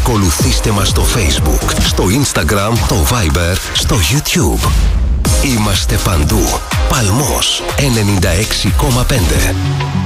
Ακολουθήστε μας στο Facebook, στο Instagram, το Viber, στο YouTube. Είμαστε παντού. Παλμός 96,5.